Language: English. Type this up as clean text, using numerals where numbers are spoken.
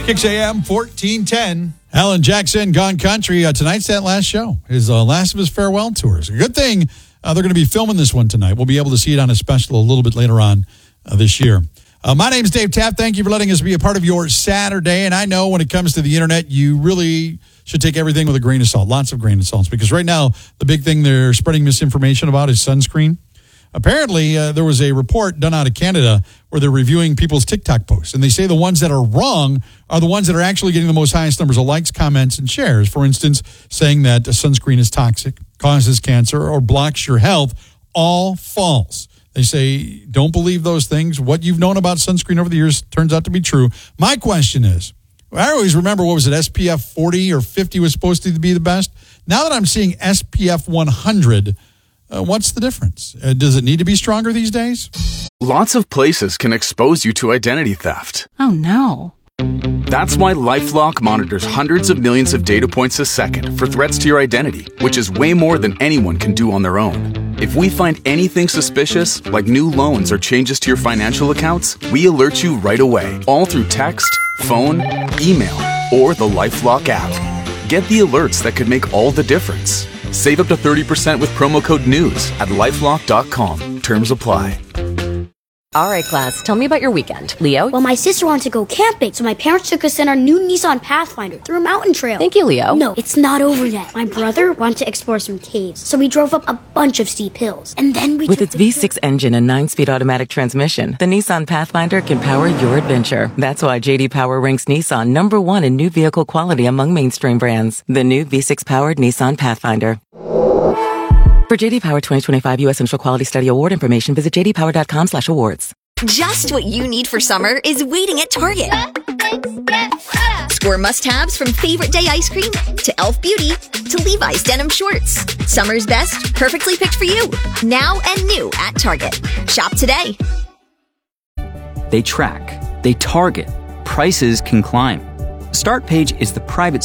Kicks AM 1410. Alan Jackson, Gone Country. Tonight's that last show. His last of his farewell tours. A good thing they're going to be filming this one tonight. We'll be able to see it on a special a little bit later on this year. My name's Dave Taft. Thank you for letting us be a part of your Saturday. And I know when it comes to the internet, you really should take everything with a grain of salt. Lots of grain of salt. Because right now, the big thing they're spreading misinformation about is sunscreen. Apparently, there was a report done out of Canada where they're reviewing people's TikTok posts. And they say the ones that are wrong are the ones that are actually getting the most highest numbers of likes, comments, and shares. For instance, saying that sunscreen is toxic, causes cancer, or blocks your health. All false. They say, don't believe those things. What you've known about sunscreen over the years turns out to be true. My question is, I always remember, what was it, SPF 40 or 50 was supposed to be the best? Now that I'm seeing SPF 100, what's the difference? Does it need to be stronger these days? Lots of places can expose you to identity theft. Oh, no. That's why LifeLock monitors hundreds of millions of data points a second for threats to your identity, which is way more than anyone can do on their own. If we find anything suspicious, like new loans or changes to your financial accounts, we alert you right away, all through text, phone, email, or the LifeLock app. Get the alerts that could make all the difference. Save up to 30% with promo code NEWS at LifeLock.com. Terms apply. All right, class, tell me about your weekend. Leo? Well, my sister wanted to go camping, so my parents took us in our new Nissan Pathfinder through a mountain trail. Thank you, Leo. No, it's not over yet. My brother wanted to explore some caves, so we drove up a bunch of steep hills. And then we With its V6 engine and 9-speed automatic transmission, the Nissan Pathfinder can power your adventure. That's why J.D. Power ranks Nissan #1 in new vehicle quality among mainstream brands. The new V6-powered Nissan Pathfinder. For J.D. Power 2025 U.S. Central Quality Study Award information, visit jdpower.com/awards. Just what you need for summer is waiting at Target. Score must-haves from Favorite Day ice cream to e.l.f. Beauty to Levi's denim shorts. Summer's best, perfectly picked for you. Now and new at Target. Shop today. They track. They target. Prices can climb. Startpage is the private